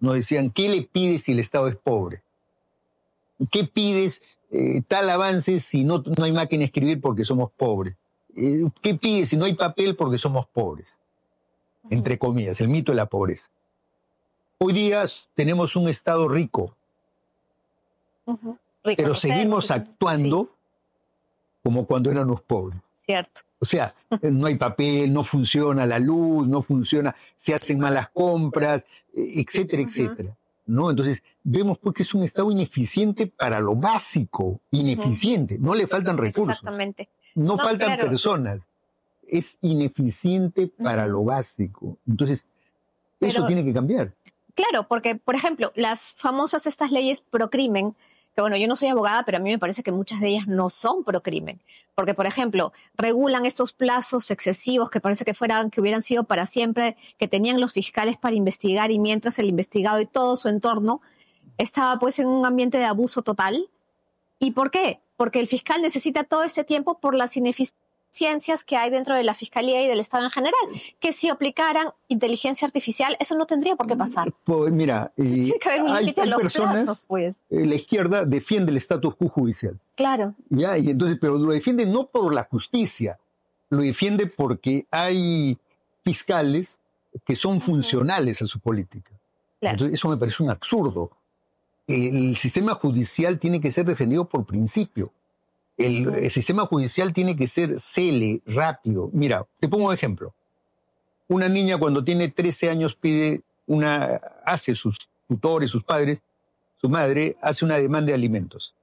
nos decían, ¿qué le pides si el Estado es pobre? ¿Qué pides tal avance si no hay máquina de escribir porque somos pobres? ¿Qué pides si no hay papel porque somos pobres? Entre comillas, el mito de la pobreza. Hoy día tenemos un Estado rico, pero seguimos actuando como cuando éramos pobres. Cierto. O sea, no hay papel, no funciona la luz, no funciona, se hacen malas compras, etcétera, etcétera. ¿No? Entonces, vemos pues que es un Estado ineficiente para lo básico, ineficiente. No le faltan recursos. Exactamente. No faltan personas. Es ineficiente para lo básico. Entonces, eso tiene que cambiar. Claro, porque, por ejemplo, las famosas estas leyes pro crimen, que bueno, yo no soy abogada, pero a mí me parece que muchas de ellas no son pro crimen. Porque, por ejemplo, regulan estos plazos excesivos que parece que hubieran sido para siempre, que tenían los fiscales para investigar, y mientras el investigado y todo su entorno estaba pues en un ambiente de abuso total. ¿Y por qué? Porque el fiscal necesita todo este tiempo por las ineficiencias que hay dentro de la Fiscalía y del Estado en general, que si aplicaran inteligencia artificial, eso no tendría por qué pasar. Pues mira, tiene que haber un límite a los plazos, pues. La izquierda defiende el status quo judicial. Claro. Ya, y entonces, pero lo defiende no por la justicia, lo defiende porque hay fiscales que son funcionales a su política. Claro. Entonces, eso me parece un absurdo. El sistema judicial tiene que ser defendido por principio. El sistema judicial tiene que ser cele, rápido. Mira, te pongo un ejemplo. Una niña cuando tiene 13 años hace sus tutores, sus padres, su madre hace una demanda de alimentos.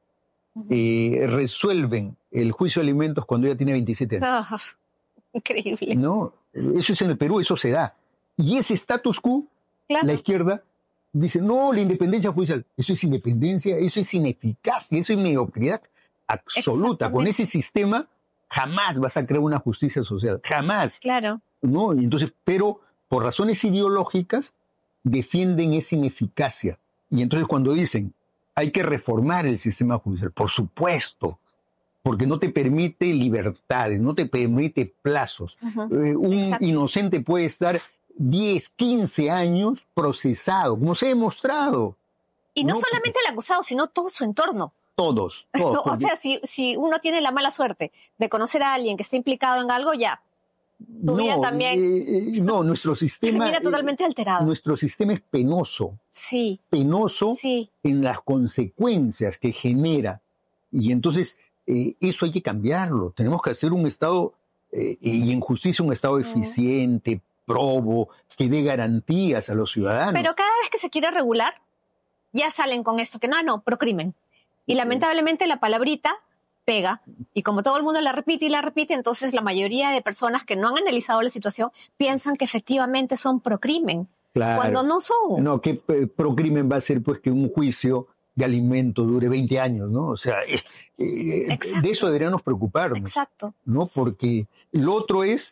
Resuelven el juicio de alimentos cuando ella tiene 27 años. Oh, increíble. No, eso es en el Perú, eso se da. Y ese status quo, la izquierda dice, no, la independencia judicial. Eso es independencia, eso es ineficacia, eso es mediocridad absoluta. Con ese sistema jamás vas a crear una justicia social, jamás. Claro. ¿No? Y entonces, pero por razones ideológicas defienden esa ineficacia. Y entonces cuando dicen hay que reformar el sistema judicial, por supuesto, porque no te permite libertades, no te permite plazos. Un inocente puede estar 10, 15 años procesado, como se ha demostrado. Y no solamente el acusado, sino todo su entorno. Todos. O sea, si uno tiene la mala suerte de conocer a alguien que está implicado en algo, ya, tu vida también... nuestro sistema... Termina totalmente alterado. Nuestro sistema es penoso. Sí. Penoso en las consecuencias que genera. Y entonces, eso hay que cambiarlo. Tenemos que hacer un Estado, y en justicia un Estado eficiente, probo, que dé garantías a los ciudadanos. Pero cada vez que se quiere regular, ya salen con esto, que no, procrimen. Y lamentablemente la palabrita pega, y como todo el mundo la repite, entonces la mayoría de personas que no han analizado la situación piensan que efectivamente son procrimen, cuando no son. No, que procrimen va a ser pues que un juicio de alimento dure 20 años, ¿no? O sea, de eso deberíamos preocuparnos. Exacto. ¿No? Porque lo otro es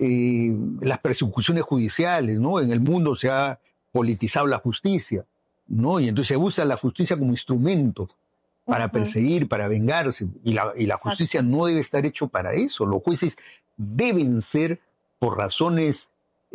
las persecuciones judiciales, ¿no? En el mundo se ha politizado la justicia, ¿no? Y entonces se usa la justicia como instrumento para perseguir, para vengarse. Y la justicia no debe estar hecho para eso. Los jueces deben ser, por razones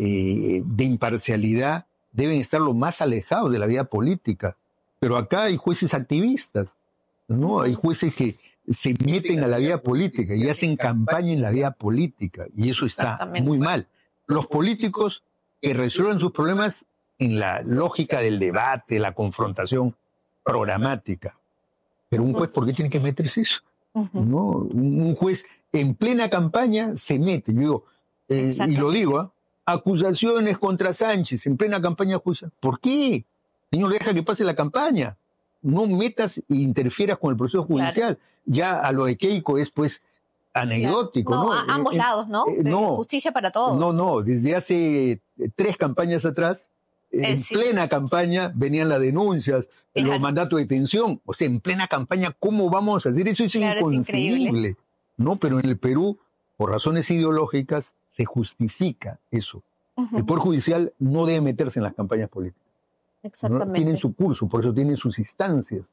de imparcialidad, deben estar lo más alejados de la vida política. Pero acá hay jueces activistas, ¿no? Hay jueces que se meten a la vida política y hacen campaña en la vida política. Y eso está muy mal. Los políticos que resuelvan sus problemas en la lógica del debate, la confrontación programática. Pero un juez, ¿por qué tiene que meterse eso? ¿No? Un juez en plena campaña se mete. Yo digo, y lo digo, acusaciones contra Sánchez en plena campaña judicial. ¿Por qué? Señor, deja que pase la campaña. No metas e interfieras con el proceso judicial. Ya a lo de Keiko es pues anecdótico, ¿no? A ambos lados, ¿no? Justicia para todos. No, desde hace 3 campañas atrás, en plena campaña venían las denuncias, los mandatos de detención. O sea, en plena campaña, ¿cómo vamos a hacer eso? Es inconcebible, ¿no? Pero en el Perú, por razones ideológicas, se justifica eso. El Poder Judicial no debe meterse en las campañas políticas. Exactamente. ¿No? Tienen su curso, por eso tienen sus instancias.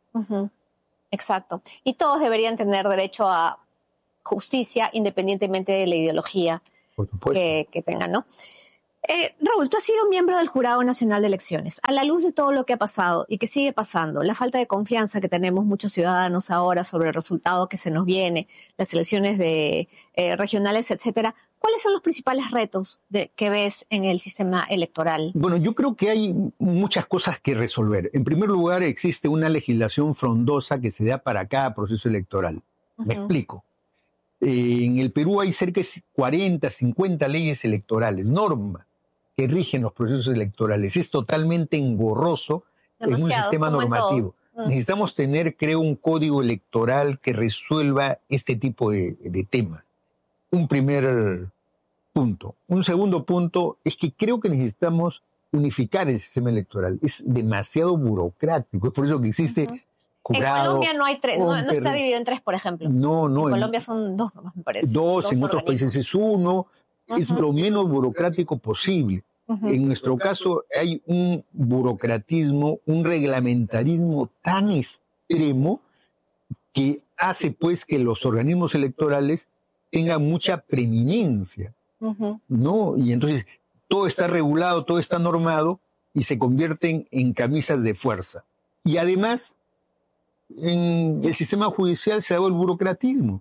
Exacto. Y todos deberían tener derecho a justicia independientemente de la ideología que tengan, ¿no? Raúl, tú has sido miembro del Jurado Nacional de Elecciones. A la luz de todo lo que ha pasado y que sigue pasando, la falta de confianza que tenemos muchos ciudadanos ahora sobre el resultado que se nos viene, las elecciones regionales, etcétera, ¿cuáles son los principales retos que ves en el sistema electoral? Bueno, yo creo que hay muchas cosas que resolver. En primer lugar, existe una legislación frondosa que se da para cada proceso electoral. Me explico. En el Perú hay cerca de 40, 50 leyes electorales, normas que rigen los procesos electorales. Es totalmente engorroso en un sistema normativo. Necesitamos tener, creo, un código electoral que resuelva este tipo de temas. Un primer punto. Un segundo punto es que creo que necesitamos unificar el sistema electoral. Es demasiado burocrático. Es por eso que existe jurado. En Colombia no hay tres, no está dividido en tres, por ejemplo. No. En Colombia son dos, me parece. Dos, en otros países es uno. Es lo menos burocrático posible. En nuestro caso hay un burocratismo, un reglamentarismo tan extremo que hace pues que los organismos electorales tengan mucha preeminencia, ¿no? Y entonces todo está regulado, todo está normado y se convierten en camisas de fuerza. Y además, en el sistema judicial se ha dado el burocratismo.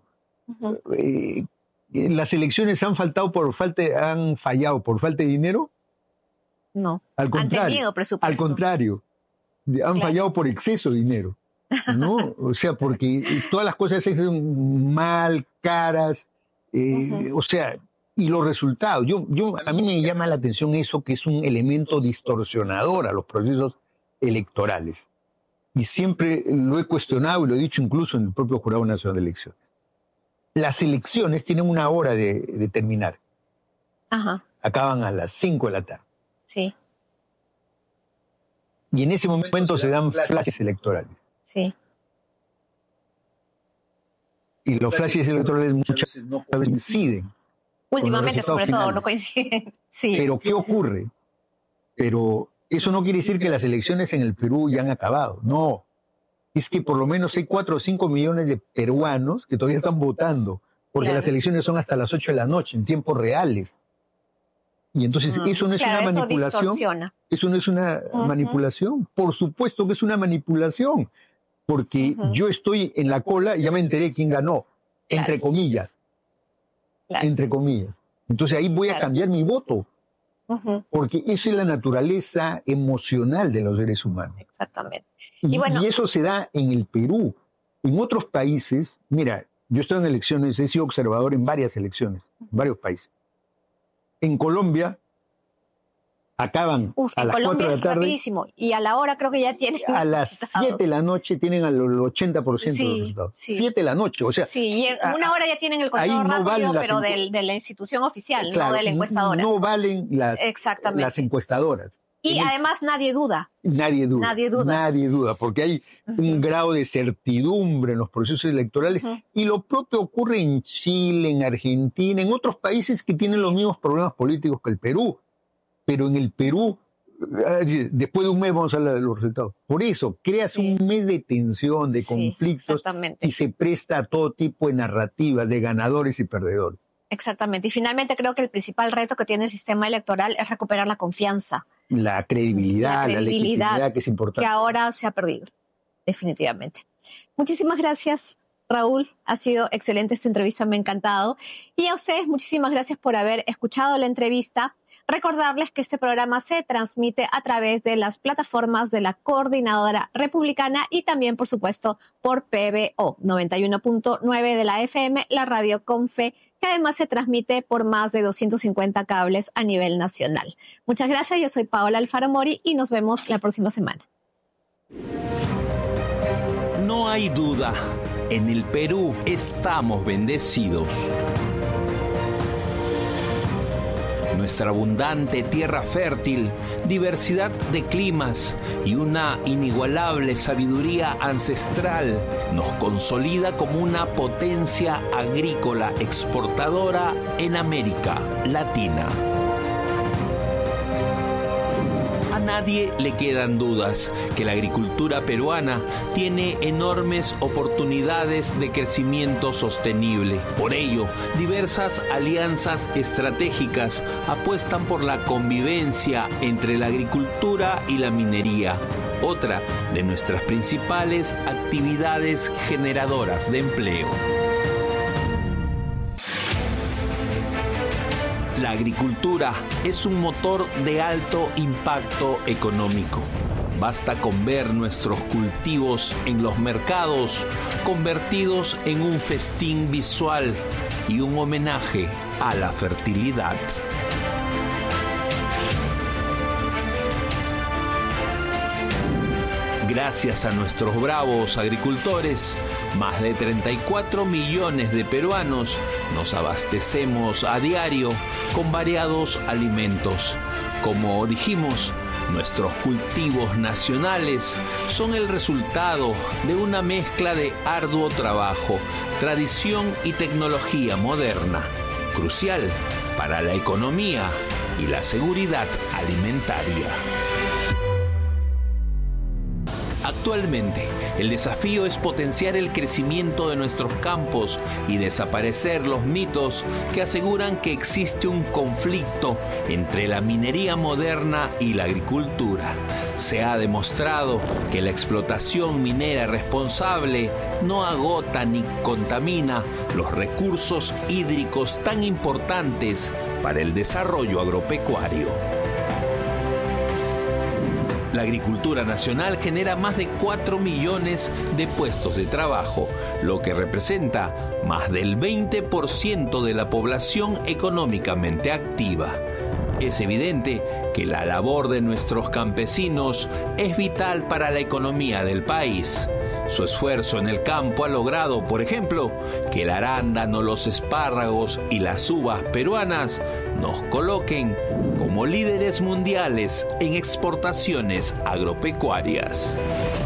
Las elecciones han fallado por falta de dinero. No, al contrario, han tenido presupuesto. Al contrario, han fallado por exceso de dinero, ¿no? O sea, porque todas las cosas se hacen mal, caras, o sea, y los resultados. A mí me llama la atención eso, que es un elemento distorsionador a los procesos electorales. Y siempre lo he cuestionado y lo he dicho incluso en el propio Jurado Nacional de Elecciones. Las elecciones tienen una hora de terminar. Acaban a las 5 de la tarde. Sí. Y en ese momento se dan flashes electorales. Sí. Y los flashes electorales muchas veces no coinciden. Últimamente, sobre todo, no coinciden. Sí. Pero ¿qué ocurre? Pero eso no quiere decir que las elecciones en el Perú ya han acabado. No. Es que por lo menos hay 4 o 5 millones de peruanos que todavía están votando, porque las elecciones son hasta las 8 de la noche, en tiempos reales. Y entonces eso no es una manipulación. Eso no es una manipulación. Por supuesto que es una manipulación. Porque yo estoy en la cola y ya me enteré quién ganó. Entre comillas. Entre comillas. Entonces ahí voy a cambiar mi voto. Porque esa es la naturaleza emocional de los seres humanos. Exactamente. Y eso se da en el Perú. En otros países, mira, yo estoy en elecciones, he sido observador en varias elecciones, en varios países. En Colombia acaban a las 4 de la tarde. Rapidísimo. Y a la hora creo que ya tienen. A las 7 de la noche tienen al 80% de los resultados. 7 de la noche, o sea. Sí, y en una hora ya tienen el conteo rápido, pero de la institución oficial, claro, no de la encuestadora. No valen las encuestadoras. Y además nadie duda. Nadie duda, porque hay un grado de certidumbre en los procesos electorales. Y lo propio ocurre en Chile, en Argentina, en otros países que tienen los mismos problemas políticos que el Perú. Pero en el Perú, después de un mes vamos a hablar de los resultados. Por eso, creas un mes de tensión, de conflictos, y se presta a todo tipo de narrativas de ganadores y perdedores. Exactamente. Y finalmente creo que el principal reto que tiene el sistema electoral es recuperar la confianza. La credibilidad, la legitimidad, que es importante. Que ahora se ha perdido, definitivamente. Muchísimas gracias, Raúl. Ha sido excelente esta entrevista, me ha encantado. Y a ustedes, muchísimas gracias por haber escuchado la entrevista. Recordarles que este programa se transmite a través de las plataformas de la Coordinadora Republicana y también, por supuesto, por PBO 91.9 de la FM, la radio Confe, que además se transmite por más de 250 cables a nivel nacional. Muchas gracias, yo soy Paola Alfaro Mori y nos vemos la próxima semana. No hay duda, en el Perú estamos bendecidos. Nuestra abundante tierra fértil, diversidad de climas y una inigualable sabiduría ancestral nos consolida como una potencia agrícola exportadora en América Latina. nadie le quedan dudas que la agricultura peruana tiene enormes oportunidades de crecimiento sostenible. Por ello, diversas alianzas estratégicas apuestan por la convivencia entre la agricultura y la minería, otra de nuestras principales actividades generadoras de empleo. La agricultura es un motor de alto impacto económico. Basta con ver nuestros cultivos en los mercados convertidos en un festín visual y un homenaje a la fertilidad. Gracias a nuestros bravos agricultores, más de 34 millones de peruanos nos abastecemos a diario con variados alimentos. Como dijimos, nuestros cultivos nacionales son el resultado de una mezcla de arduo trabajo, tradición y tecnología moderna, crucial para la economía y la seguridad alimentaria. Actualmente, el desafío es potenciar el crecimiento de nuestros campos y desaparecer los mitos que aseguran que existe un conflicto entre la minería moderna y la agricultura. Se ha demostrado que la explotación minera responsable no agota ni contamina los recursos hídricos tan importantes para el desarrollo agropecuario. La agricultura nacional genera más de 4 millones de puestos de trabajo, lo que representa más del 20% de la población económicamente activa. Es evidente que la labor de nuestros campesinos es vital para la economía del país. Su esfuerzo en el campo ha logrado, por ejemplo, que el arándano, los espárragos y las uvas peruanas nos coloquen como líderes mundiales en exportaciones agropecuarias.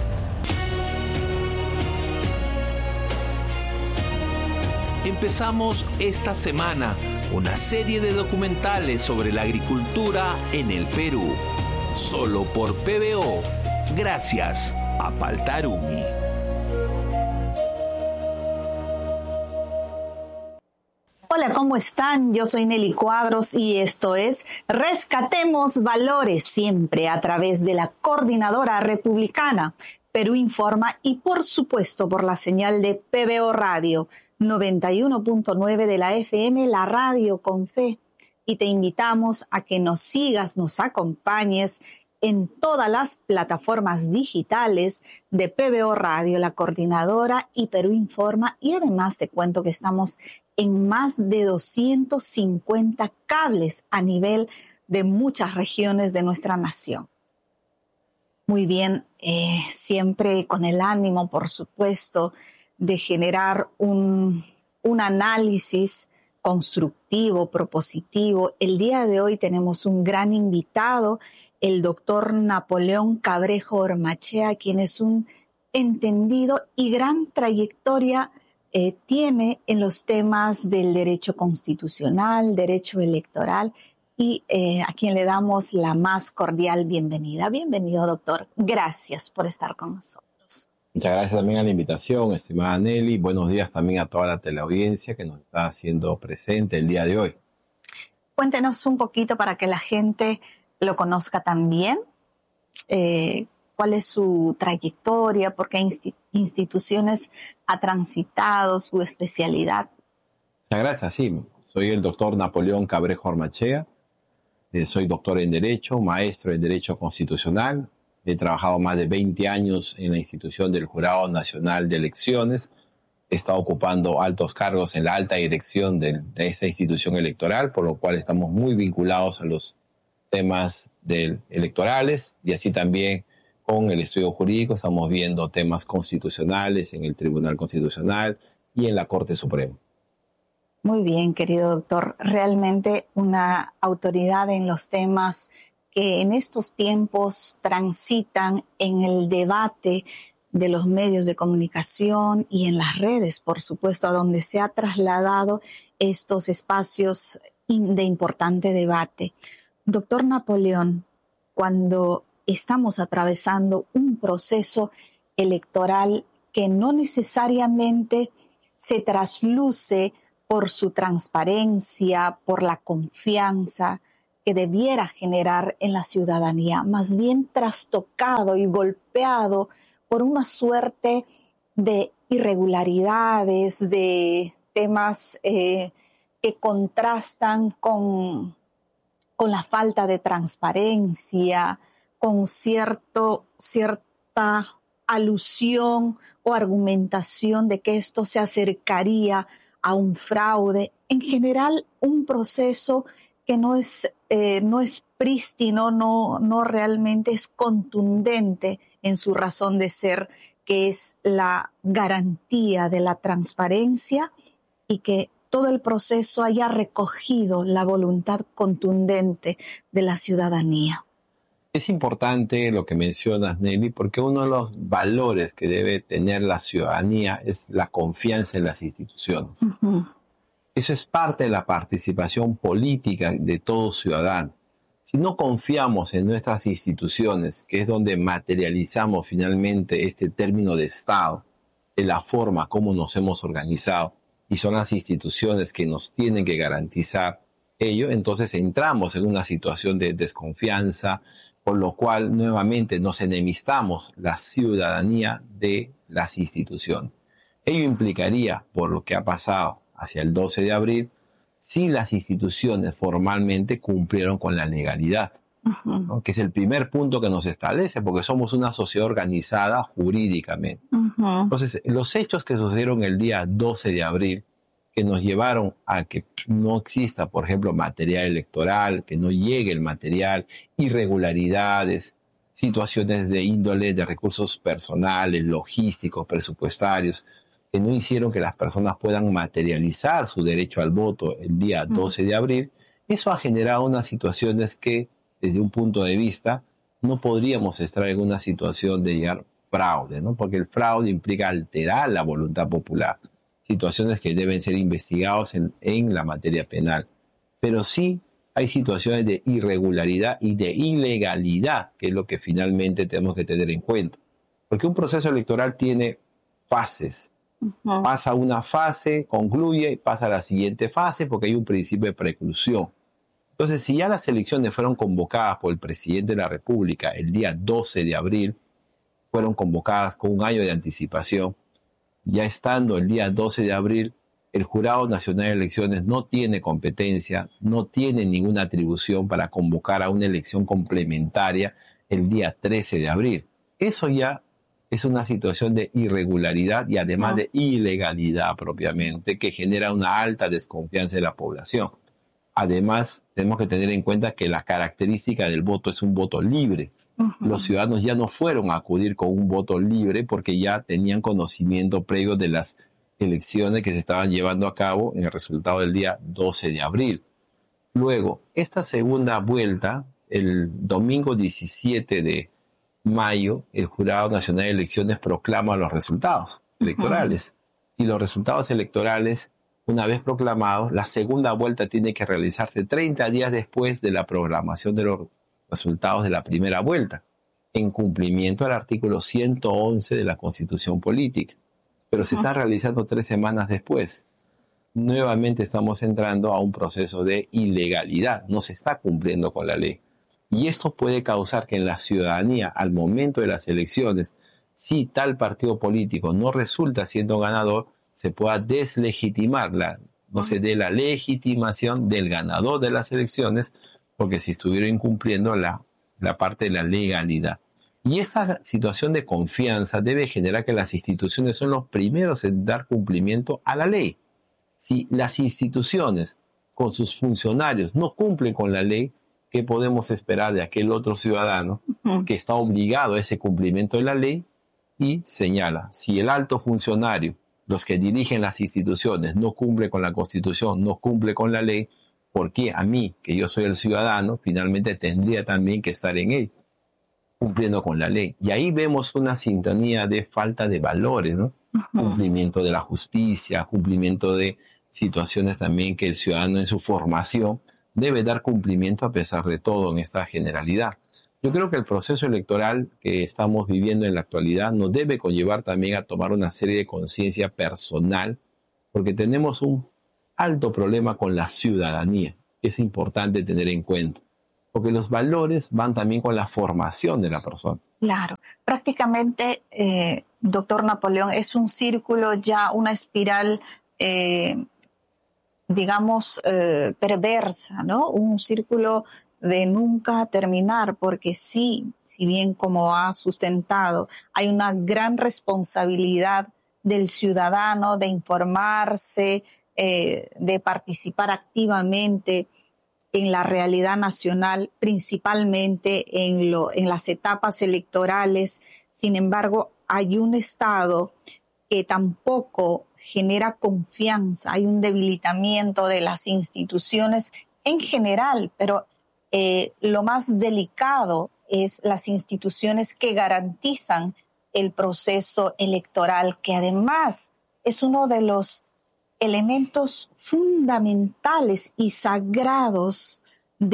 Empezamos esta semana una serie de documentales sobre la agricultura en el Perú, solo por PBO, gracias a Paltarumi. Hola, ¿cómo están? Yo soy Nelly Cuadros y esto es Rescatemos Valores, siempre a través de la Coordinadora Republicana, Perú Informa y por supuesto por la señal de PBO Radio 91.9 de la FM, la radio con fe. Y te invitamos a que nos sigas, nos acompañes en todas las plataformas digitales de PBO Radio, la Coordinadora y Perú Informa. Y además te cuento que estamos en más de 250 cables a nivel de muchas regiones de nuestra nación. Muy bien, siempre con el ánimo, por supuesto, de generar un análisis constructivo, propositivo. El día de hoy tenemos un gran invitado, el doctor Napoleón Cabrejo Ormachea, quien es un entendido y gran trayectoria tiene en los temas del derecho constitucional, derecho electoral, y a quien le damos la más cordial bienvenida. Bienvenido, doctor. Gracias por estar con nosotros. Muchas gracias también a la invitación, estimada Nelly. Buenos días también a toda la teleaudiencia que nos está haciendo presente el día de hoy. Cuéntenos un poquito para que la gente lo conozca también. ¿Cuál es su trayectoria? ¿Por qué instituciones ha transitado? ¿Su especialidad? Muchas gracias, sí. Soy el doctor Napoleón Cabrejo Ormachea. Soy doctor en Derecho, maestro en Derecho Constitucional. He trabajado más de 20 años en la institución del Jurado Nacional de Elecciones. He estado ocupando altos cargos en la alta dirección de esta institución electoral, por lo cual estamos muy vinculados a los temas electorales y así también con el estudio jurídico estamos viendo temas constitucionales en el Tribunal Constitucional y en la Corte Suprema. Muy bien, querido doctor. Realmente una autoridad en los temas que en estos tiempos transitan en el debate de los medios de comunicación y en las redes, por supuesto, a donde se ha trasladado estos espacios de importante debate. Doctor Napoleón, cuando estamos atravesando un proceso electoral que no necesariamente se trasluce por su transparencia, por la confianza que debiera generar en la ciudadanía, más bien trastocado y golpeado por una suerte de irregularidades, de temas que contrastan con la falta de transparencia, con cierta alusión o argumentación de que esto se acercaría a un fraude. En general, un proceso que no es prístino, no realmente es contundente en su razón de ser, que es la garantía de la transparencia y que todo el proceso haya recogido la voluntad contundente de la ciudadanía. Es importante lo que mencionas, Nelly, porque uno de los valores que debe tener la ciudadanía es la confianza en las instituciones. Uh-huh. Eso es parte de la participación política de todo ciudadano. Si no confiamos en nuestras instituciones, que es donde materializamos finalmente este término de Estado, de la forma como nos hemos organizado, y son las instituciones que nos tienen que garantizar ello, entonces entramos en una situación de desconfianza, por lo cual nuevamente nos enemistamos la ciudadanía de las instituciones. Ello implicaría, por lo que ha pasado hacia el 12 de abril, si las instituciones formalmente cumplieron con la legalidad, uh-huh, ¿no? Que es el primer punto que nos establece, porque somos una sociedad organizada jurídicamente. Uh-huh. Entonces, los hechos que sucedieron el día 12 de abril, que nos llevaron a que no exista, por ejemplo, material electoral, que no llegue el material, irregularidades, situaciones de índole de recursos personales, logísticos, presupuestarios, que no hicieron que las personas puedan materializar su derecho al voto el día 12 de abril, eso ha generado unas situaciones que, desde un punto de vista, no podríamos estar en una situación de llegar fraude, ¿no? Porque el fraude implica alterar la voluntad popular, situaciones que deben ser investigadas en la materia penal. Pero sí hay situaciones de irregularidad y de ilegalidad, que es lo que finalmente tenemos que tener en cuenta. Porque un proceso electoral tiene fases. Uh-huh. Pasa una fase, concluye, pasa a la siguiente fase, porque hay un principio de preclusión. Entonces, si ya las elecciones fueron convocadas por el presidente de la República el día 12 de abril, fueron convocadas con un año de anticipación, ya estando el día 12 de abril, el Jurado Nacional de Elecciones no tiene competencia, no tiene ninguna atribución para convocar a una elección complementaria el día 13 de abril. Eso ya es una situación de irregularidad y además de ilegalidad propiamente, que genera una alta desconfianza de la población. Además, tenemos que tener en cuenta que la característica del voto es un voto libre. Uh-huh. Los ciudadanos ya no fueron a acudir con un voto libre porque ya tenían conocimiento previo de las elecciones que se estaban llevando a cabo en el resultado del día 12 de abril. Luego, esta segunda vuelta, el domingo 17 de mayo, el Jurado Nacional de Elecciones proclama los resultados electorales. Uh-huh. Y los resultados electorales, una vez proclamados, la segunda vuelta tiene que realizarse 30 días después de la programación de los resultados de la primera vuelta, en cumplimiento al artículo 111 de la Constitución Política. Pero se está realizando 3 semanas después. Nuevamente estamos entrando a un proceso de ilegalidad. No se está cumpliendo con la ley. Y esto puede causar que en la ciudadanía, al momento de las elecciones, si tal partido político no resulta siendo ganador, se pueda deslegitimar, no se dé la legitimación del ganador de las elecciones, porque se estuviera incumpliendo la parte de la legalidad. Y esta situación de confianza debe generar que las instituciones son los primeros en dar cumplimiento a la ley. Si las instituciones con sus funcionarios no cumplen con la ley, ¿qué podemos esperar de aquel otro ciudadano que está obligado a ese cumplimiento de la ley? Y señala, si el alto funcionario, los que dirigen las instituciones, no cumple con la Constitución, no cumple con la ley, ¿por qué a mí, que yo soy el ciudadano, finalmente tendría también que estar en él, cumpliendo con la ley? Y ahí vemos una sintonía de falta de valores, ¿no? Cumplimiento de la justicia, cumplimiento de situaciones también que el ciudadano en su formación debe dar cumplimiento a pesar de todo en esta generalidad. Yo creo que el proceso electoral que estamos viviendo en la actualidad nos debe conllevar también a tomar una serie de conciencia personal, porque tenemos un alto problema con la ciudadanía, que es importante tener en cuenta, porque los valores van también con la formación de la persona. Claro, prácticamente, doctor Napoleón, es un círculo ya, una espiral, perversa, ¿no? Un círculo de nunca terminar, porque sí, si bien como ha sustentado, hay una gran responsabilidad del ciudadano de informarse, de participar activamente en la realidad nacional, principalmente en las etapas electorales. Sin embargo, hay un Estado que tampoco genera confianza, hay un debilitamiento de las instituciones en general, pero lo más delicado es las instituciones que garantizan el proceso electoral, que además es uno de los elementos fundamentales y sagrados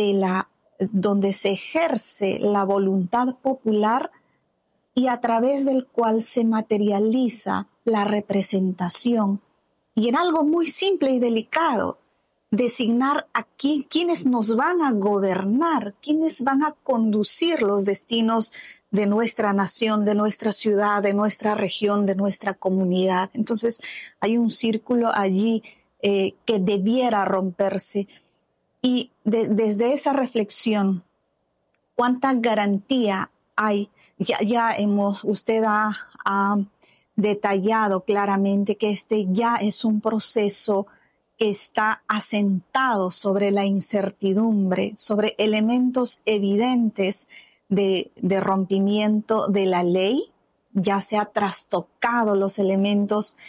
donde se ejerce la voluntad popular y a través del cual se materializa la representación. Y en algo muy simple y delicado, designar a quiénes nos van a gobernar, quiénes van a conducir los destinos de nuestra nación, de nuestra ciudad, de nuestra región, de nuestra comunidad. Entonces hay un círculo allí que debiera romperse. Y desde esa reflexión, ¿cuánta garantía hay? Usted ha detallado claramente que este ya es un proceso que está asentado sobre la incertidumbre, sobre elementos evidentes de rompimiento de la ley. Ya se ha trastocado los elementos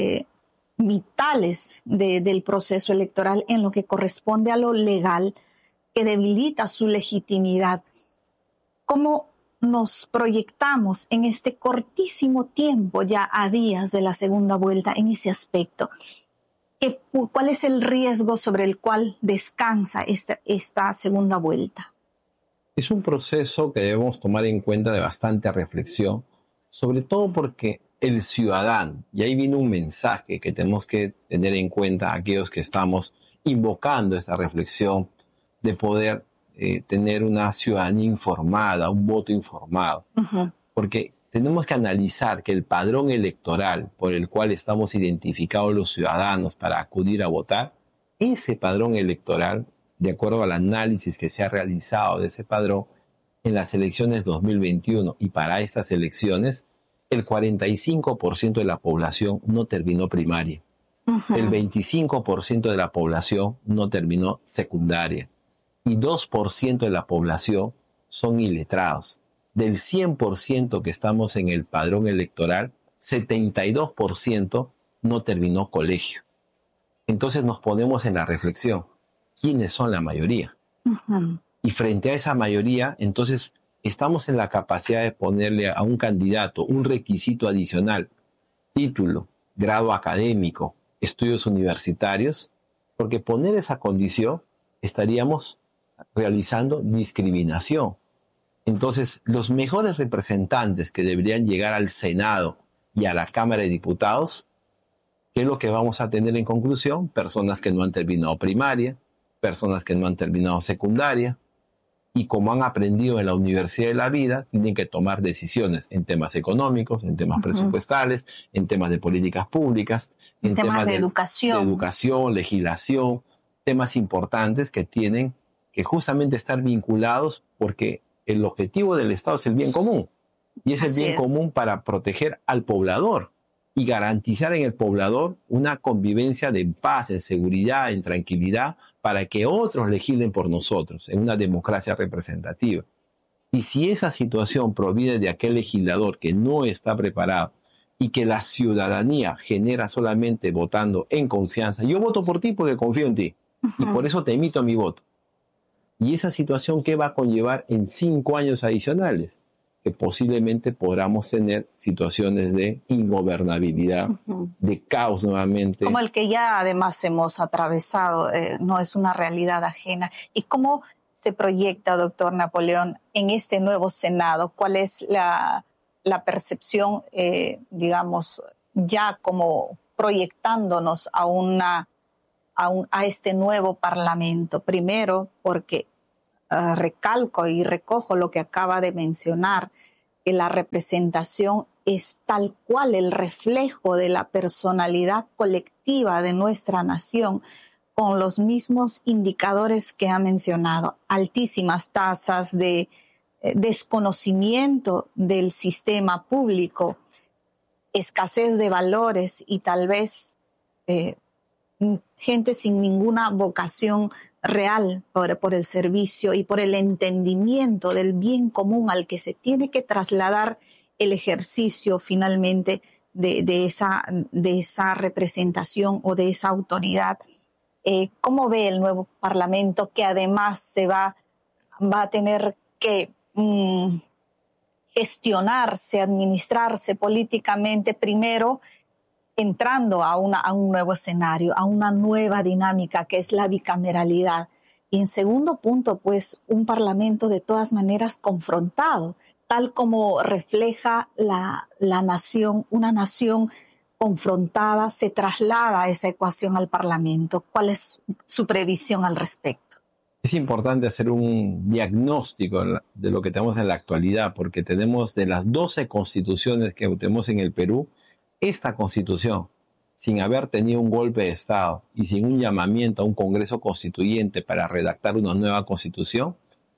vitales del proceso electoral en lo que corresponde a lo legal, que debilita su legitimidad. ¿Cómo nos proyectamos en este cortísimo tiempo, ya a días de la segunda vuelta, en ese aspecto? ¿Cuál es el riesgo sobre el cual descansa esta segunda vuelta? Es un proceso que debemos tomar en cuenta de bastante reflexión, sobre todo porque el ciudadano, y ahí viene un mensaje que tenemos que tener en cuenta aquellos que estamos invocando esta reflexión de poder tener una ciudadanía informada, un voto informado. Uh-huh. Porque tenemos que analizar que el padrón electoral por el cual estamos identificados los ciudadanos para acudir a votar, ese padrón electoral, de acuerdo al análisis que se ha realizado de ese padrón en las elecciones 2021 y para estas elecciones, el 45% de la población no terminó primaria. Uh-huh. El 25% de la población no terminó secundaria. Y 2% de la población son iletrados. Del 100% que estamos en el padrón electoral, 72% no terminó colegio. Entonces nos ponemos en la reflexión, ¿quiénes son la mayoría? Uh-huh. Y frente a esa mayoría, entonces estamos en la capacidad de ponerle a un candidato un requisito adicional, título, grado académico, estudios universitarios, porque poner esa condición estaríamos realizando discriminación. Entonces, los mejores representantes que deberían llegar al Senado y a la Cámara de Diputados, ¿qué es lo que vamos a tener en conclusión? Personas que no han terminado primaria, personas que no han terminado secundaria, y como han aprendido en la universidad de la vida, tienen que tomar decisiones en temas económicos, en temas presupuestales, en temas de políticas públicas, en temas de educación, legislación, temas importantes que tienen que justamente estar vinculados porque el objetivo del Estado es el bien común. Y es el bien común para proteger al poblador y garantizar en el poblador una convivencia de paz, en seguridad, en tranquilidad, para que otros legislen por nosotros, en una democracia representativa. Y si esa situación proviene de aquel legislador que no está preparado y que la ciudadanía genera solamente votando en confianza, yo voto por ti porque confío en ti, y por eso te emito mi voto. Y esa situación, ¿qué va a conllevar en 5 años adicionales? Que posiblemente podamos tener situaciones de ingobernabilidad, de caos nuevamente. Como el que ya además hemos atravesado, no es una realidad ajena. ¿Y cómo se proyecta, doctor Napoleón, en este nuevo Senado? ¿Cuál es la percepción, digamos, ya como proyectándonos a este nuevo Parlamento? Primero, porque recalco y recojo lo que acaba de mencionar, que la representación es tal cual el reflejo de la personalidad colectiva de nuestra nación, con los mismos indicadores que ha mencionado: altísimas tasas de desconocimiento del sistema público, escasez de valores y tal vez gente sin ninguna vocación real por el servicio y por el entendimiento del bien común al que se tiene que trasladar el ejercicio finalmente de esa representación o de esa autoridad. ¿Cómo ve el nuevo Parlamento, que además se va a tener que gestionarse, administrarse políticamente, primero entrando a un nuevo escenario, a una nueva dinámica que es la bicameralidad? Y en segundo punto, pues un Parlamento de todas maneras confrontado, tal como refleja la nación, una nación confrontada se traslada a esa ecuación al Parlamento. ¿Cuál es su previsión al respecto? Es importante hacer un diagnóstico de lo que tenemos en la actualidad, porque tenemos, de las 12 constituciones que tenemos en el Perú, esta constitución, sin haber tenido un golpe de Estado y sin un llamamiento a un Congreso Constituyente para redactar una nueva constitución,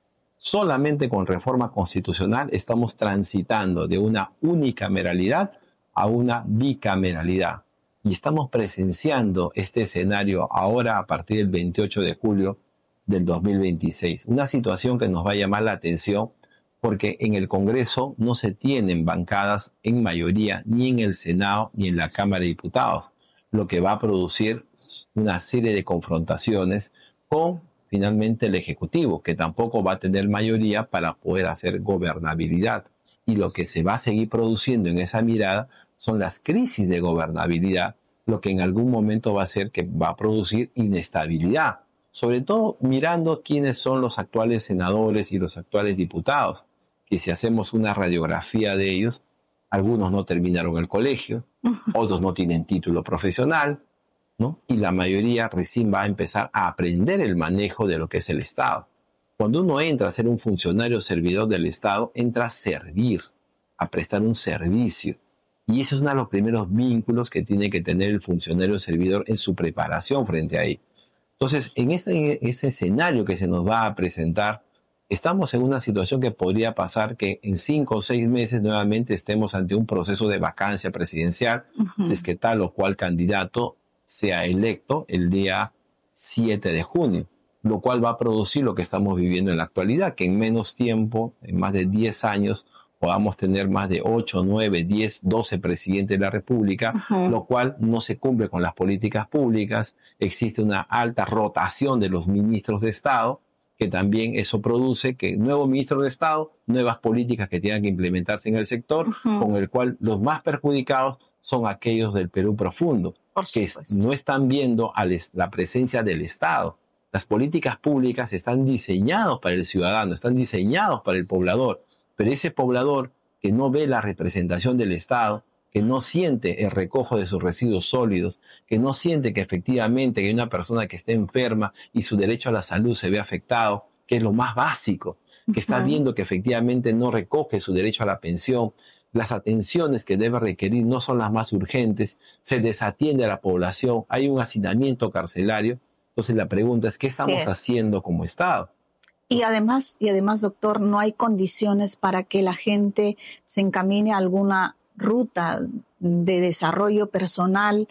solamente con reforma constitucional estamos transitando de una unicameralidad a una bicameralidad. Y estamos presenciando este escenario ahora a partir del 28 de julio del 2026. Una situación que nos va a llamar la atención porque en el Congreso no se tienen bancadas en mayoría ni en el Senado ni en la Cámara de Diputados, lo que va a producir una serie de confrontaciones con finalmente el Ejecutivo, que tampoco va a tener mayoría para poder hacer gobernabilidad. Y lo que se va a seguir produciendo en esa mirada son las crisis de gobernabilidad, lo que en algún momento va a hacer que va a producir inestabilidad, sobre todo mirando quiénes son los actuales senadores y los actuales diputados, que si hacemos una radiografía de ellos, algunos no terminaron el colegio, otros no tienen título profesional, ¿no? Y la mayoría recién va a empezar a aprender el manejo de lo que es el Estado. Cuando uno entra a ser un funcionario servidor del Estado, entra a servir, a prestar un servicio. Y ese es uno de los primeros vínculos que tiene que tener el funcionario servidor en su preparación frente a él. Entonces, en ese escenario que se nos va a presentar, estamos en una situación que podría pasar que en 5 o 6 meses nuevamente estemos ante un proceso de vacancia presidencial, si es que tal o cual candidato sea electo el día 7 de junio, lo cual va a producir lo que estamos viviendo en la actualidad, que en menos tiempo, en más de 10 años, podamos tener más de 8, 9, 10, 12 presidentes de la República, lo cual no se cumple con las políticas públicas. Existe una alta rotación de los ministros de Estado, que también eso produce que nuevos ministros de Estado, nuevas políticas que tengan que implementarse en el sector, con el cual los más perjudicados son aquellos del Perú profundo, que no están viendo la presencia del Estado. Las políticas públicas están diseñadas para el ciudadano, están diseñadas para el poblador, pero ese poblador que no ve la representación del Estado, que no siente el recojo de sus residuos sólidos, que no siente que efectivamente hay una persona que esté enferma y su derecho a la salud se ve afectado, que es lo más básico, que está viendo que efectivamente no recoge su derecho a la pensión, las atenciones que debe requerir no son las más urgentes, se desatiende a la población, hay un hacinamiento carcelario. Entonces la pregunta es, ¿qué estamos haciendo como Estado? Y además, doctor, no hay condiciones para que la gente se encamine a alguna ruta de desarrollo personal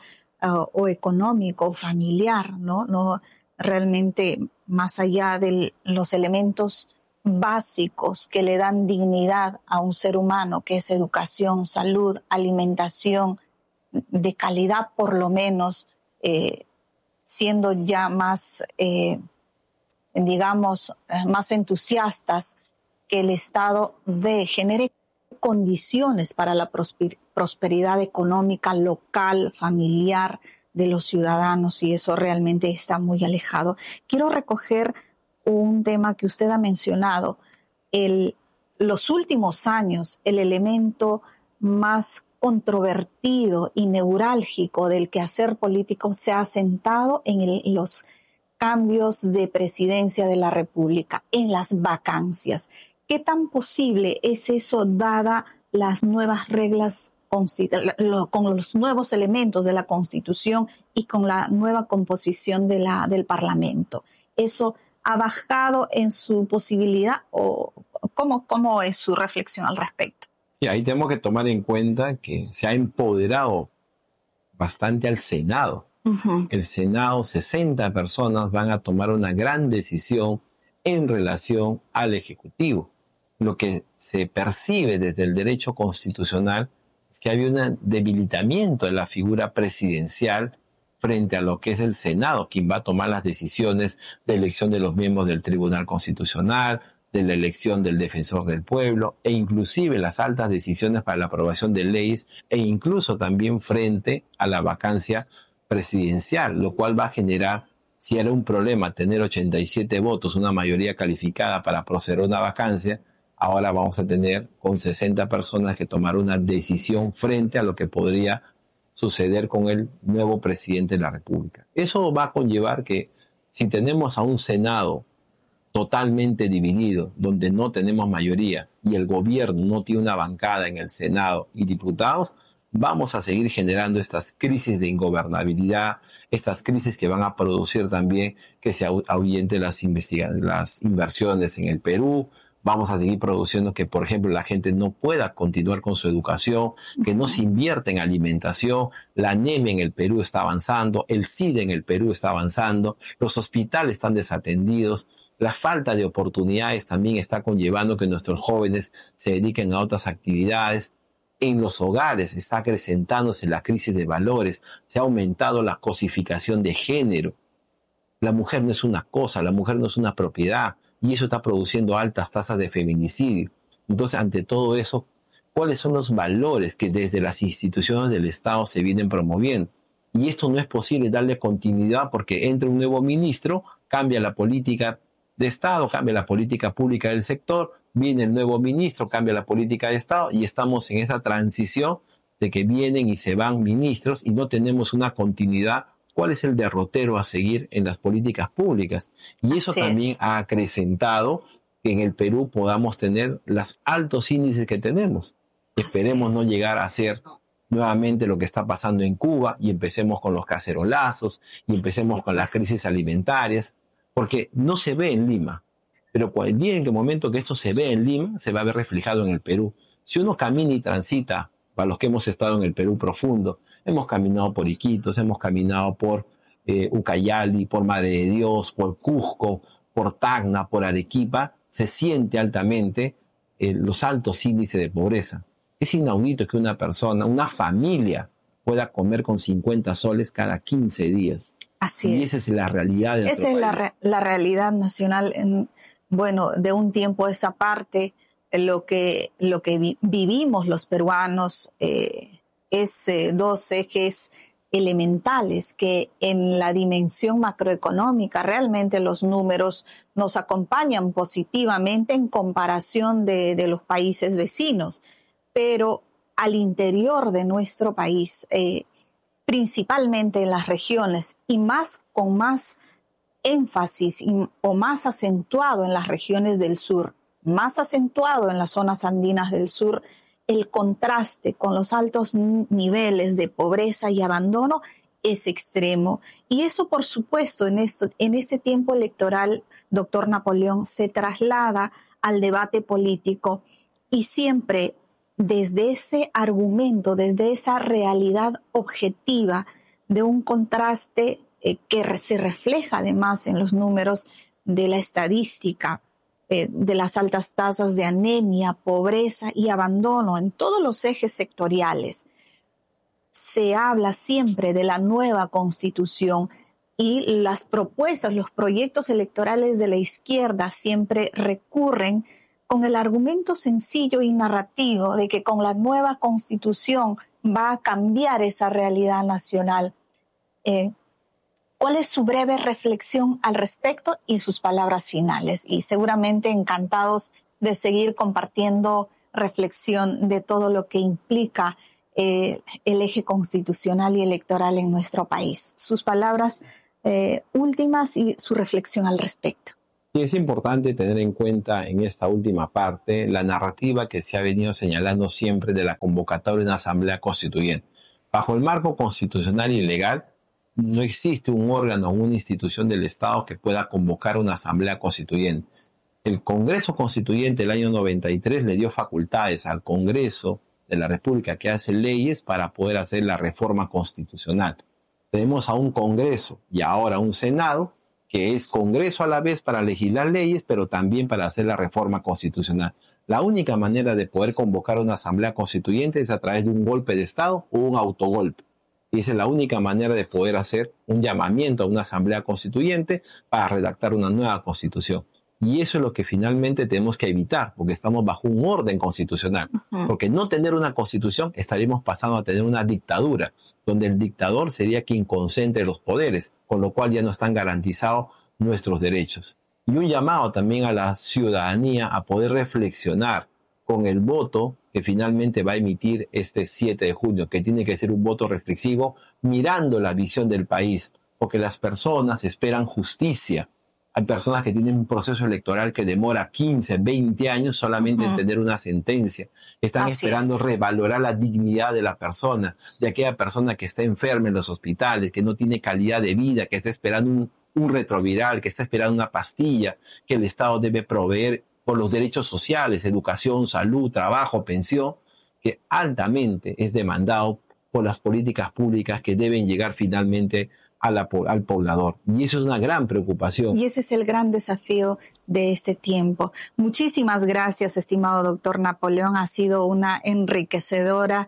o económico o familiar, ¿no? No realmente, más allá de los elementos básicos que le dan dignidad a un ser humano, que es educación, salud, alimentación de calidad, por lo menos, siendo ya más más entusiastas, que el Estado genere condiciones para la prosperidad económica local, familiar de los ciudadanos, y eso realmente está muy alejado. Quiero recoger un tema que usted ha mencionado. Los últimos años, el elemento más controvertido y neurálgico del quehacer político se ha asentado en los cambios de presidencia de la República, en las vacancias. ¿Qué tan posible es eso dada las nuevas reglas con los nuevos elementos de la Constitución y con la nueva composición del Parlamento? ¿Eso ha bajado en su posibilidad o cómo es su reflexión al respecto? Sí, ahí tenemos que tomar en cuenta que se ha empoderado bastante al Senado. Uh-huh. El Senado, 60 personas van a tomar una gran decisión en relación al Ejecutivo. Lo que se percibe desde el derecho constitucional es que había un debilitamiento de la figura presidencial frente a lo que es el Senado, quien va a tomar las decisiones de elección de los miembros del Tribunal Constitucional, de la elección del Defensor del Pueblo, e inclusive las altas decisiones para la aprobación de leyes, e incluso también frente a la vacancia presidencial, lo cual va a generar, si era un problema tener 87 votos, una mayoría calificada para proceder a una vacancia, ahora vamos a tener con 60 personas que tomar una decisión frente a lo que podría suceder con el nuevo presidente de la República. Eso va a conllevar que si tenemos a un Senado totalmente dividido, donde no tenemos mayoría y el gobierno no tiene una bancada en el Senado y diputados, vamos a seguir generando estas crisis de ingobernabilidad, estas crisis que van a producir también que se ahuyenten las inversiones en el Perú. Vamos a seguir produciendo que, por ejemplo, la gente no pueda continuar con su educación, que no se invierta en alimentación. La anemia en el Perú está avanzando, el SIDA en el Perú está avanzando, los hospitales están desatendidos. La falta de oportunidades también está conllevando que nuestros jóvenes se dediquen a otras actividades. En los hogares está acrecentándose la crisis de valores, se ha aumentado la cosificación de género. La mujer no es una cosa, la mujer no es una propiedad, y eso está produciendo altas tasas de feminicidio. Entonces, ante todo eso, ¿cuáles son los valores que desde las instituciones del Estado se vienen promoviendo? Y esto no es posible darle continuidad porque entra un nuevo ministro, cambia la política de Estado, cambia la política pública del sector, viene el nuevo ministro, cambia la política de Estado y estamos en esa transición de que vienen y se van ministros y no tenemos una continuidad. ¿Cuál es el derrotero a seguir en las políticas públicas? Y eso también ha acrecentado que en el Perú podamos tener los altos índices que tenemos. Esperemos no llegar a ser nuevamente lo que está pasando en Cuba y empecemos con los cacerolazos y empecemos con las crisis alimentarias, porque no se ve en Lima. Pero el día en el momento que esto se ve en Lima, se va a ver reflejado en el Perú. Si uno camina y transita, para los que hemos estado en el Perú profundo, hemos caminado por Iquitos, hemos caminado por Ucayali, por Madre de Dios, por Cusco, por Tacna, por Arequipa, se siente altamente los altos índices de pobreza. Es inaudito que una persona, una familia, pueda comer con 50 soles cada 15 días. Así es. Y esa es la realidad de nuestro país. Esa es la realidad nacional. Bueno, de un tiempo a esa parte, lo que vivimos los peruanos es dos ejes elementales que en la dimensión macroeconómica realmente los números nos acompañan positivamente en comparación de los países vecinos, pero al interior de nuestro país, principalmente en las regiones y con más énfasis o más acentuado en las regiones del sur, más acentuado en las zonas andinas del sur, el contraste con los altos niveles de pobreza y abandono es extremo. Y eso, por supuesto, en este tiempo electoral, doctor Napoleón, se traslada al debate político y siempre desde ese argumento, desde esa realidad objetiva de un contraste que se refleja además en los números de la estadística, de las altas tasas de anemia, pobreza y abandono en todos los ejes sectoriales. Se habla siempre de la nueva Constitución y las propuestas, los proyectos electorales de la izquierda siempre recurren con el argumento sencillo y narrativo de que con la nueva Constitución va a cambiar esa realidad nacional. ¿Cuál es su breve reflexión al respecto y sus palabras finales? Y seguramente encantados de seguir compartiendo reflexión de todo lo que implica el eje constitucional y electoral en nuestro país. Sus palabras últimas y su reflexión al respecto. Y es importante tener en cuenta en esta última parte la narrativa que se ha venido señalando siempre de la convocatoria de una asamblea constituyente. Bajo el marco constitucional y legal, no existe un órgano o una institución del Estado que pueda convocar una asamblea constituyente. El Congreso Constituyente del año 93 le dio facultades al Congreso de la República que hace leyes para poder hacer la reforma constitucional. Tenemos a un Congreso y ahora un Senado que es Congreso a la vez para legislar leyes, pero también para hacer la reforma constitucional. La única manera de poder convocar una asamblea constituyente es a través de un golpe de Estado o un autogolpe. Y esa es la única manera de poder hacer un llamamiento a una asamblea constituyente para redactar una nueva constitución. Y eso es lo que finalmente tenemos que evitar, porque estamos bajo un orden constitucional. Porque no tener una constitución estaríamos pasando a tener una dictadura, donde el dictador sería quien concentre los poderes, con lo cual ya no están garantizados nuestros derechos. Y un llamado también a la ciudadanía a poder reflexionar con el voto que finalmente va a emitir este 7 de junio, que tiene que ser un voto reflexivo mirando la visión del país, porque las personas esperan justicia. Hay personas que tienen un proceso electoral que demora 15, 20 años solamente en tener una sentencia. Están esperando revalorar la dignidad de la persona, de aquella persona que está enferma en los hospitales, que no tiene calidad de vida, que está esperando un retroviral, que está esperando una pastilla que el Estado debe proveer por los derechos sociales, educación, salud, trabajo, pensión, que altamente es demandado por las políticas públicas que deben llegar finalmente al poblador. Y eso es una gran preocupación. Y ese es el gran desafío de este tiempo. Muchísimas gracias, estimado doctor Napoleón. Ha sido un enriquecedor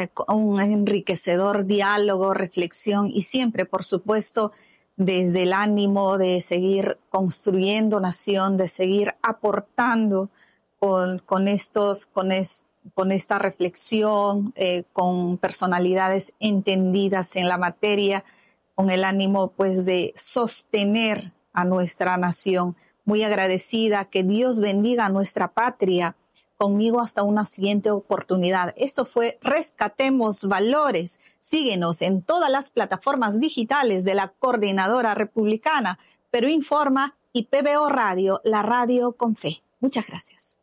diálogo, reflexión y siempre, por supuesto, desde el ánimo de seguir construyendo nación, de seguir aportando con esta reflexión, con personalidades entendidas en la materia, con el ánimo pues de sostener a nuestra nación. Muy agradecida, que Dios bendiga a nuestra patria. Conmigo hasta una siguiente oportunidad. Esto fue Rescatemos Valores. Síguenos en todas las plataformas digitales de la Coordinadora Republicana, Perú Informa y PBO Radio, la radio con fe. Muchas gracias.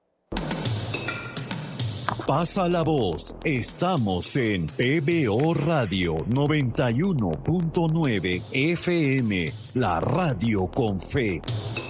Pasa la voz. Estamos en PBO Radio 91.9 FM, la radio con fe.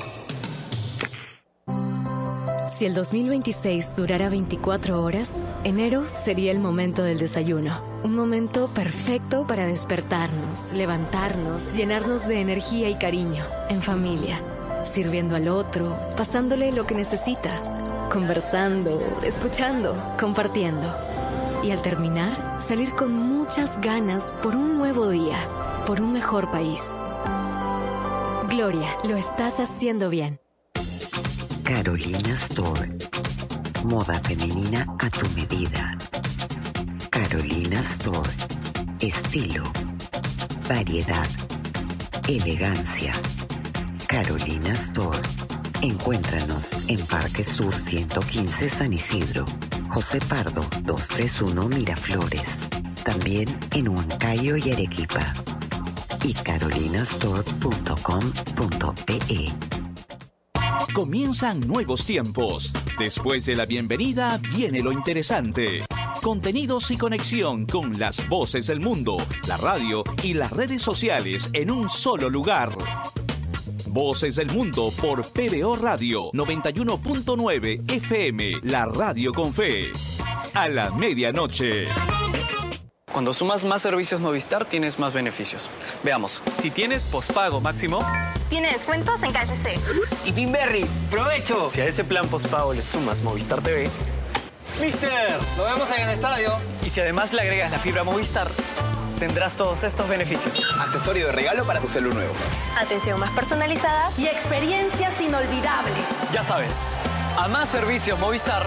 Si el 2026 durara 24 horas, enero sería el momento del desayuno. Un momento perfecto para despertarnos, levantarnos, llenarnos de energía y cariño, en familia, sirviendo al otro, pasándole lo que necesita, conversando, escuchando, compartiendo. Y al terminar, salir con muchas ganas por un nuevo día, por un mejor país. Gloria, lo estás haciendo bien. Carolina Store. Moda femenina a tu medida. Carolina Store. Estilo, variedad, elegancia. Carolina Store. Encuéntranos en Parque Sur 115 San Isidro, José Pardo 231 Miraflores. También en Huancayo y Arequipa. Y carolinastore.com.pe. Comienzan nuevos tiempos. Después de la bienvenida viene lo interesante. Contenidos y conexión con las voces del mundo, la radio y las redes sociales en un solo lugar. Voces del Mundo por PBO Radio 91.9 FM, la radio con fe. A la medianoche. Cuando sumas más servicios Movistar, tienes más beneficios. Veamos. Si tienes pospago máximo, tiene descuentos en KFC. Y Pinberry, ¡provecho! Si a ese plan pospago le sumas Movistar TV, ¡Mister! ¡Lo vemos en el estadio! Y si además le agregas la fibra Movistar, tendrás todos estos beneficios. Accesorio de regalo para tu celu nuevo. Atención más personalizada y experiencias inolvidables. Ya sabes, a más servicios Movistar,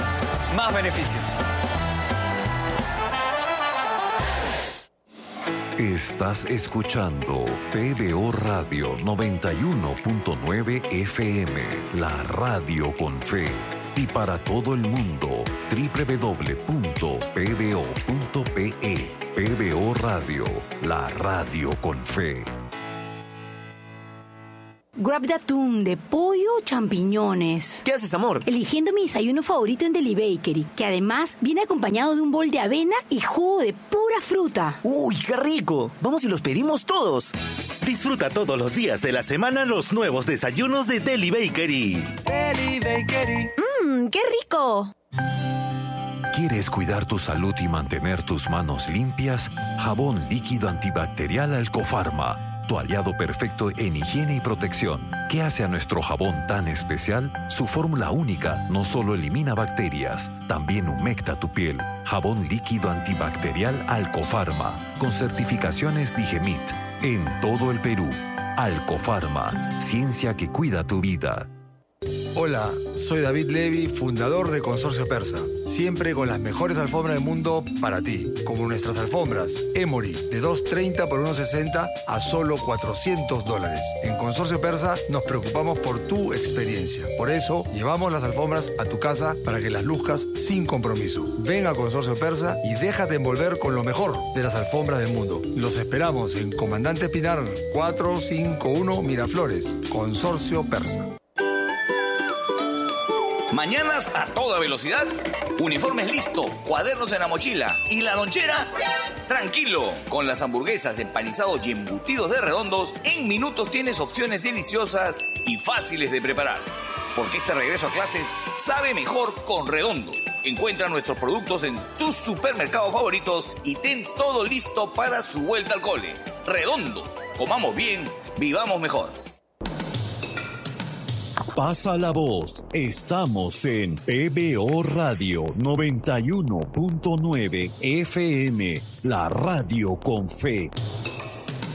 más beneficios. Estás escuchando PBO Radio 91.9 FM, la radio con fe. Y para todo el mundo, www.pbo.pe. PBO Radio, la radio con fe. Grab de atún, de pollo o champiñones. ¿Qué haces, amor? Eligiendo mi desayuno favorito en Deli Bakery, que además viene acompañado de un bol de avena y jugo de pura fruta. ¡Uy, qué rico! Vamos y los pedimos todos. Disfruta todos los días de la semana los nuevos desayunos de Deli Bakery. Deli Bakery. ¡Qué rico! ¿Quieres cuidar tu salud y mantener tus manos limpias? Jabón líquido antibacterial Alcofarma. Tu aliado perfecto en higiene y protección. ¿Qué hace a nuestro jabón tan especial? Su fórmula única no solo elimina bacterias, también humecta tu piel. Jabón líquido antibacterial Alcofarma, con certificaciones Digemit. En todo el Perú. Alcofarma, ciencia que cuida tu vida. Hola, soy David Levy, fundador de Consorcio Persa. Siempre con las mejores alfombras del mundo para ti, como nuestras alfombras Emory de 230 por 160 a solo $400. En Consorcio Persa nos preocupamos por tu experiencia. Por eso llevamos las alfombras a tu casa para que las luzcas sin compromiso. Ven a Consorcio Persa y déjate envolver con lo mejor de las alfombras del mundo. Los esperamos en Comandante Pinar 451 Miraflores. Consorcio Persa. Mañanas a toda velocidad, uniformes listo, cuadernos en la mochila y la lonchera, tranquilo. Con las hamburguesas, empanizados y embutidos de Redondos, en minutos tienes opciones deliciosas y fáciles de preparar. Porque este regreso a clases sabe mejor con Redondos. Encuentra nuestros productos en tus supermercados favoritos y ten todo listo para su vuelta al cole. Redondos, comamos bien, vivamos mejor. Pasa la voz. Estamos en PBO Radio 91.9 FM, la radio con fe.